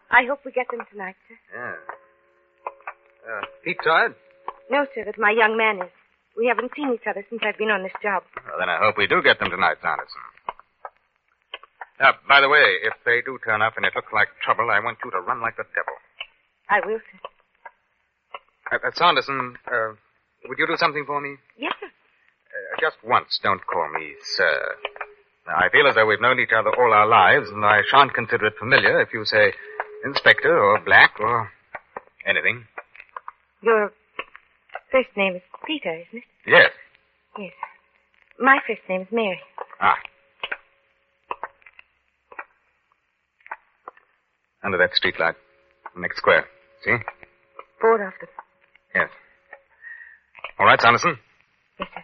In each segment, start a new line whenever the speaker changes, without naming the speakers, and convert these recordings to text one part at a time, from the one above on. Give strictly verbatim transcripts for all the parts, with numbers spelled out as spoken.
I hope we get them tonight, sir.
Yeah. Uh, Pete tired?
No, sir, but my young man is. We haven't seen each other since I've been on this job.
Well, then I hope we do get them tonight, Sanderson. Now, by the way, if they do turn up and it looks like trouble, I want you to run like the devil.
I will, sir.
Uh, uh, Sanderson, uh, would you do something for me?
Yes, sir.
Uh, just once, don't call me sir. Now, I feel as though we've known each other all our lives, and I shan't consider it familiar if you say Inspector or Black or anything.
Your first name is Peter, isn't it?
Yes.
Yes. My first name is Mary.
Ah. Under that streetlight. Next square. See?
Four of them.
Yes. All right, Sanderson.
Yes, sir.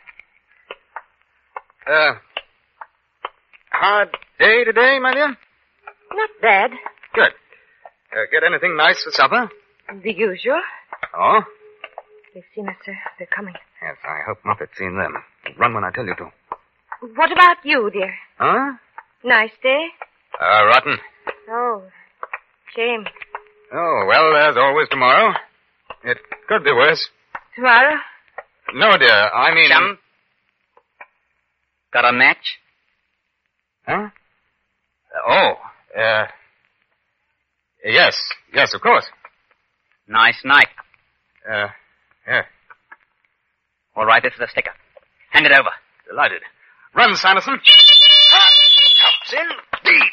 Uh, hard day today, my dear?
Not bad.
Good. Uh, get anything nice for supper?
The usual.
Oh?
They've seen us, sir. They're coming.
Yes, I hope Moffat's seen them. Run when I tell you to.
What about you, dear?
Huh?
Nice day?
Uh, rotten.
Oh, shame.
Oh, well, there's always tomorrow. It could be worse.
Tomorrow?
No, dear, I mean...
Chum? Got a match?
Huh? Oh, uh... Yes, yes, of course.
Nice night.
Uh, yeah.
All right, this is a sticker. Hand it over.
Delighted. Run, Sanderson.
Comes in deep.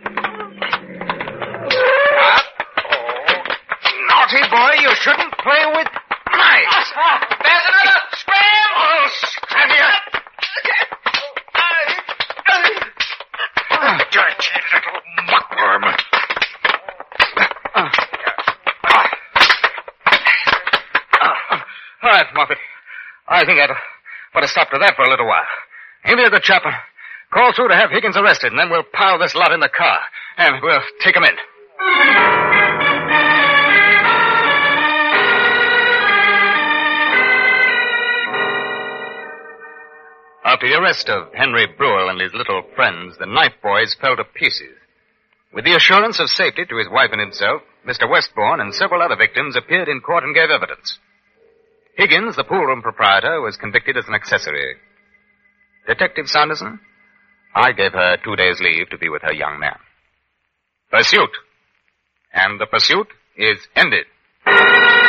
Naughty boy, you shouldn't play with knives.
There's another! Scram!
Oh, scram you. Oh, dirty little muckworm. All right, Moffat. I think I'd put a stop to that for a little while. Give me the chopper. Call through to have Higgins arrested, and then we'll pile this lot in the car. And we'll take him in. After the arrest of Henry Brewell and his little friends, the knife boys fell to pieces. With the assurance of safety to his wife and himself, Mister Westbourne and several other victims appeared in court and gave evidence. Higgins, the poolroom proprietor, was convicted as an accessory. Detective Sanderson, I gave her two days' leave to be with her young man. Pursuit. And the pursuit is ended.